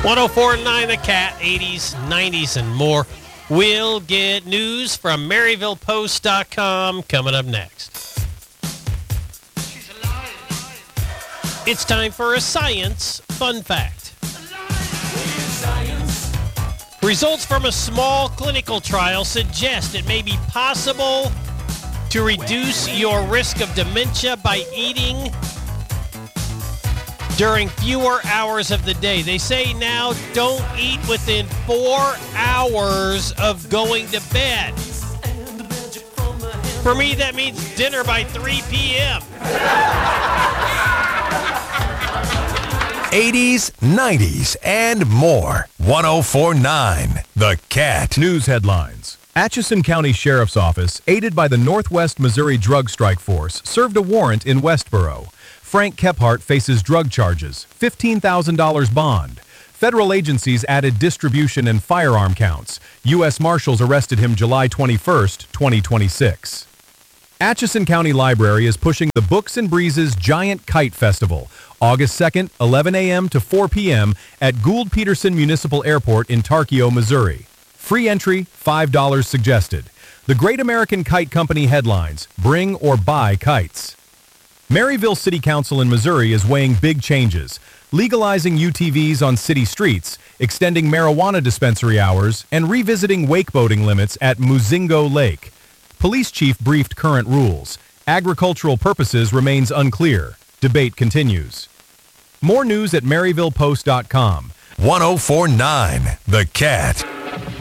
104.9 The Cat, 80s, 90s, and more. We'll get news from MaryvillePost.com coming up next. It's time for a science fun fact. Results from a small clinical trial suggest it may be possible to reduce your risk of dementia by eating during fewer hours of the day. They say now don't eat within 4 hours of going to bed. For me, that means dinner by 3 p.m. 80s, 90s, and more. 104.9 The Cat. News headlines. Atchison County Sheriff's Office, aided by the Northwest Missouri Drug Strike Force, served a warrant in Westboro. Frank Kephart faces drug charges, $15,000 bond. Federal agencies added distribution and firearm counts. U.S. Marshals arrested him July 21st, 2026. Atchison County Library is pushing the Books and Breezes Giant Kite Festival, August 2nd, 11 a.m. to 4 p.m. at Gould-Peterson Municipal Airport in Tarkio, Missouri. Free entry, $5 suggested. The Great American Kite Company headlines, Bring or Buy Kites. Maryville City Council in Missouri is weighing big changes, legalizing UTVs on city streets, extending marijuana dispensary hours, and revisiting wakeboating limits at Muzingo Lake. Police chief briefed current rules. Agricultural purposes remains unclear. Debate continues. More news at MaryvillePost.com. 104.9 The Cat.